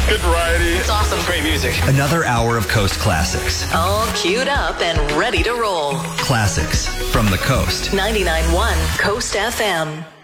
Good variety. It's awesome. Great music. Another hour of Coast classics. All queued up and ready to roll. Classics from the Coast. 99.1 Coast FM.